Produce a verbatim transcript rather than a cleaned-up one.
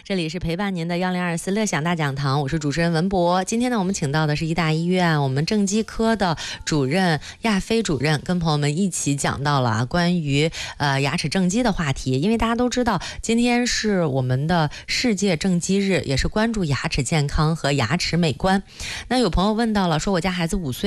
这里是陪伴您的幺零二四乐享大讲堂，我是主持人文博。今天呢，我们请到的是医大医院我们正畸科的主任亚飞主任，跟朋友们一起讲到了关于呃牙齿正畸的话题。因为大家都知道，今天是我们的世界正畸日，也是关注牙齿健康和牙齿美观。那有朋友问到了，说我家孩子五岁。